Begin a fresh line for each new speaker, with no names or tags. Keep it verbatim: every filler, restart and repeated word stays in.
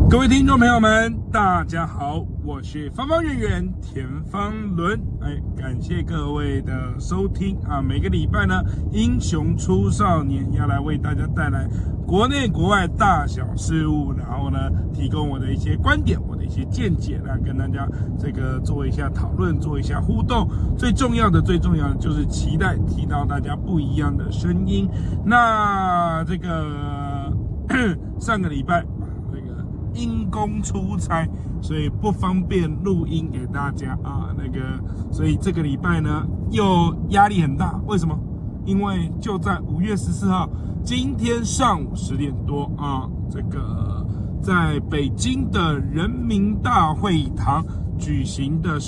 各位听众朋友们，大家好，我是方方圆圆田方伦。哎，感谢各位的收听啊！每个礼拜呢，英雄出少年要来为大家带来国内国外大小事物，然后呢，提供我的一些观点，我的一些见解，来跟大家这个做一下讨论，做一下互动。最重要的，最重要的就是期待提到大家不一样的声音。那这个上个礼拜。因公出差，所以不方便录音给大家啊。那个，所以这个礼拜呢，又压力很大。为什么？因为就在五月十四号，今天上午十点多啊，这个在北京的人民大会堂举行的是。